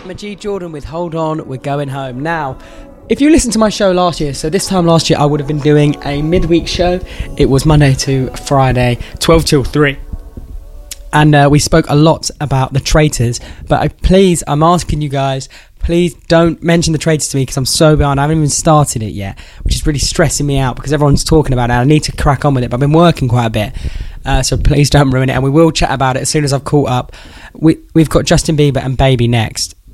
Majid Jordan with Hold On, We're Going Home. Now, if you listened to my show last year, so this time last year I would have been doing a midweek show. It was Monday to Friday, 12 till 3. And we spoke a lot about the traitors. But I'm asking you guys, please don't mention the traitors to me because I'm so behind. I haven't even started it yet, which is really stressing me out because everyone's talking about it. I need to crack on with it, but I've been working quite a bit. So please don't ruin it. And we will chat about it as soon as I've caught up. We've got Justin Bieber and Baby next.